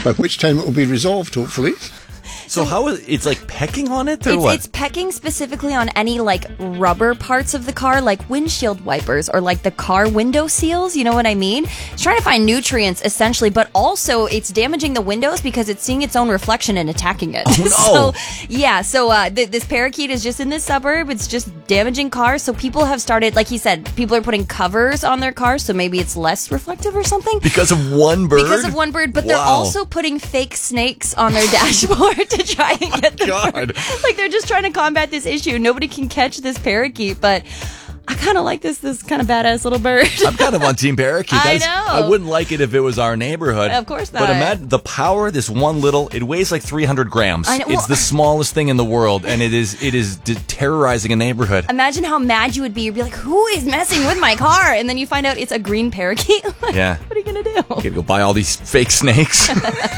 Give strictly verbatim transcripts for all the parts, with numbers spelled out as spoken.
by which time it will be resolved, hopefully. So how is it's like pecking on it or it's, what? It's pecking specifically on any like rubber parts of the car, like windshield wipers or like the car window seals. You know what I mean? It's trying to find nutrients essentially, but also it's damaging the windows because it's seeing its own reflection and attacking it. Oh, no. So yeah, so uh, th- this parakeet is just in this suburb. It's just damaging cars. So people have started, like he said, people are putting covers on their cars, so maybe it's less reflective or something. Because of one bird? Because of one bird, but wow. they're also putting fake snakes on their dashboard to try and get the God. bird. Like they're just trying to combat this issue. Nobody can catch this parakeet, but I kind of like this this kind of badass little bird. I'm kind of on Team Parakeet. I That's, know. I wouldn't like it if it was our neighborhood. Of course not. But imagine the power, this one little, it weighs like three hundred grams. I know. It's Well, the smallest thing in the world, and it is it is de- terrorizing a neighborhood. Imagine how mad you would be. You'd be like, who is messing with my car? And then you find out it's a green parakeet. Like, Yeah. what are you going to do? You gotta go buy all these fake snakes.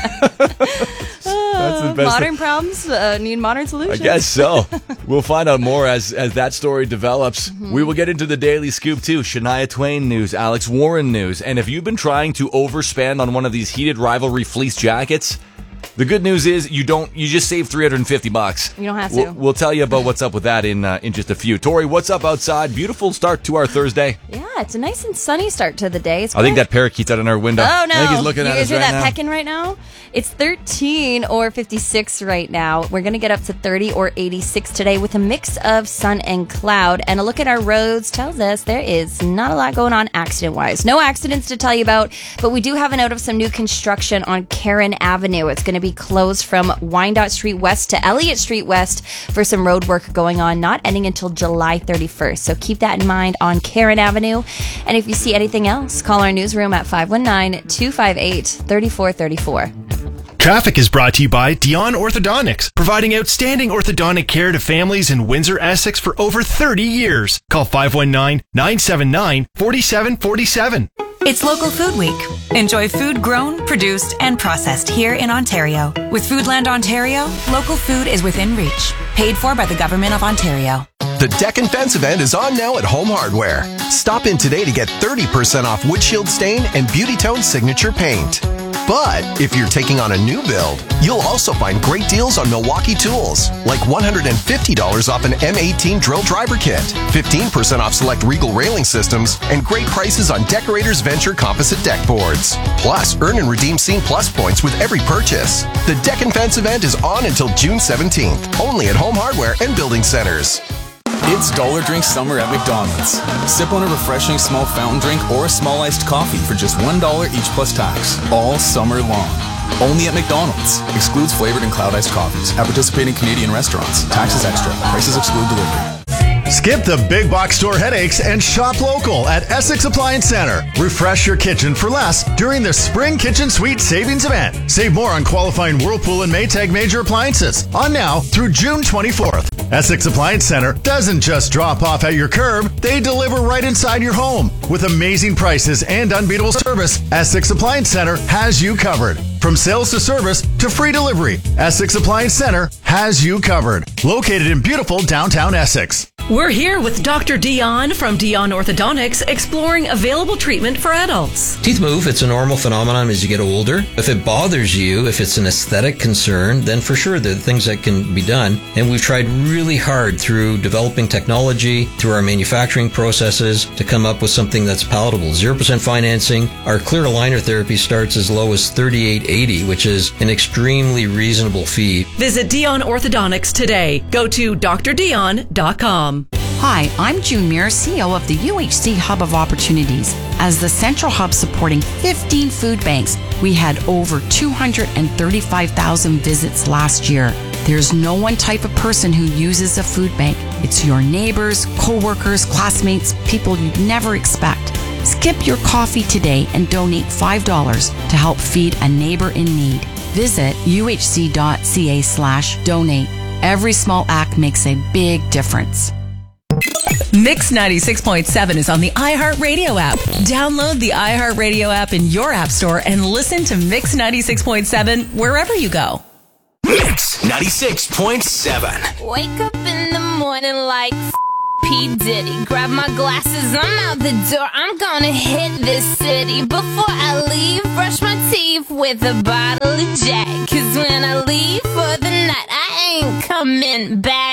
That's the best Modern thing. problems uh, need modern I solutions. guess so. We'll find out more as as that story develops. Mm-hmm. We will get into the Daily Scoop too. Shania Twain news, Alex Warren news. And if you've been trying to overspend on one of these heated rivalry fleece jackets, the good news is you don't. You just save three hundred fifty bucks. You don't have to. We'll, we'll tell you about what's up with that in uh, in just a few. Tori, what's up outside? Beautiful start to our Thursday. Yeah, it's a nice and sunny start to the day. It's I think good. that parakeet's out in our window. Oh no! I think he's looking you at guys us hear right that now. pecking right now? It's thirteen or fifty-six right now. We're going to get up to thirty or eighty-six today with a mix of sun and cloud. And a look at our roads tells us there is not a lot going on accident-wise. No accidents to tell you about, but we do have a note of some new construction on Karen Avenue. It's going to be closed from Wyandotte Street West to Elliott Street West for some road work going on, not ending until July thirty-first. So keep that in mind on Karen Avenue. And if you see anything else, call our newsroom at five one nine, two five eight, three four three four. Traffic is brought to you by Dion Orthodontics, providing outstanding orthodontic care to families in Windsor, Essex for over thirty years. Call five one nine, nine seven nine, four seven four seven. It's Local Food Week. Enjoy food grown, produced, and processed here in Ontario. With Foodland Ontario, local food is within reach. Paid for by the Government of Ontario. The Deck and Fence event is on now at Home Hardware. Stop in today to get thirty percent off Windshield Stain and Beauty Tone Signature Paint. But if you're taking on a new build, you'll also find great deals on Milwaukee tools, like one hundred fifty dollars off an M eighteen drill driver kit, fifteen percent off select Regal railing systems, and great prices on Decorators Venture composite deck boards. Plus, earn and redeem Scene Plus points with every purchase. The Deck and Fence event is on until June seventeenth, only at Home Hardware and Building Centers. It's Dollar Drink Summer at McDonald's. Sip on a refreshing small fountain drink or a small iced coffee for just one dollar each plus tax, all summer long. Only at McDonald's. Excludes flavored and cloud iced coffees. At participating Canadian restaurants. Taxes extra. Prices exclude delivery. Skip the big box store headaches and shop local at Essex Appliance Center. Refresh your kitchen for less during the Spring Kitchen Suite Savings Event. Save more on qualifying Whirlpool and Maytag major appliances. On now through June twenty-fourth. Essex Appliance Center doesn't just drop off at your curb, they deliver right inside your home. With amazing prices and unbeatable service, Essex Appliance Center has you covered. From sales to service to free delivery, Essex Appliance Center has you covered. Located in beautiful downtown Essex. We're here with Doctor Dion from Dion Orthodontics, exploring available treatment for adults. Teeth move, it's a normal phenomenon as you get older. If it bothers you, if it's an aesthetic concern, then for sure there are things that can be done. And we've tried really hard through developing technology, through our manufacturing processes, to come up with something that's palatable. zero percent financing. Our clear aligner therapy starts as low as thirty-eight eighty, which is an extremely reasonable fee. Visit Dion Orthodontics today. Go to d r dion dot com. Hi, I'm June Muir, C E O of the U H C Hub of Opportunities. As the central hub supporting fifteen food banks, we had over two hundred thirty-five thousand visits last year. There's no one type of person who uses a food bank. It's your neighbors, co-workers, classmates, people you'd never expect. Skip your coffee today and donate five dollars to help feed a neighbor in need. Visit uhc.ca slash donate. Every small act makes a big difference. Mix ninety-six point seven is on the iHeartRadio app. Download the iHeartRadio app in your app store and listen to Mix ninety-six point seven wherever you go. Mix ninety-six point seven. Wake up in the morning like P. Diddy. Grab my glasses, I'm out the door. I'm gonna hit this city. Before I leave, brush my teeth with a bottle of Jack. Cause when I leave for the night, I ain't coming back.